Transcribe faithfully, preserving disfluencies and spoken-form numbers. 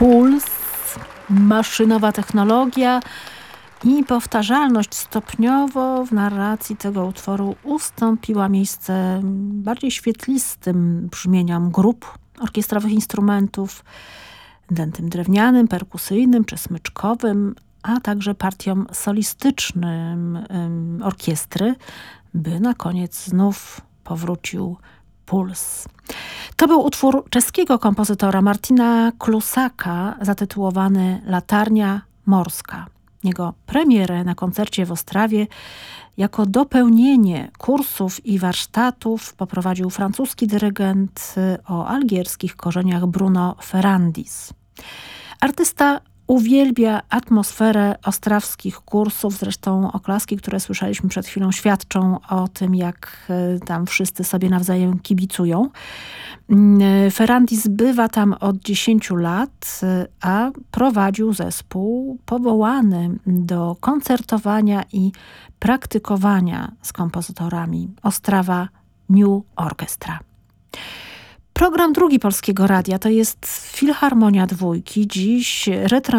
puls, maszynowa technologia i powtarzalność stopniowo w narracji tego utworu ustąpiła miejsce bardziej świetlistym brzmieniom grup orkiestrowych instrumentów, dętym drewnianym, perkusyjnym czy smyczkowym, a także partiom solistycznym um, orkiestry, by na koniec znów powrócił puls. To był utwór czeskiego kompozytora Martina Klusaka zatytułowany Latarnia Morska. Jego premierę na koncercie w Ostrawie jako dopełnienie kursów i warsztatów poprowadził francuski dyrygent o algierskich korzeniach Bruno Ferrandis. Artysta uwielbia atmosferę ostrawskich kursów, zresztą oklaski, które słyszeliśmy przed chwilą, świadczą o tym, jak tam wszyscy sobie nawzajem kibicują. Ferrandis bywa tam od dziesięciu lat, a prowadził zespół powołany do koncertowania i praktykowania z kompozytorami Ostrawa New Orchestra. Program drugi Polskiego Radia to jest Filharmonia Dwójki. Dziś retro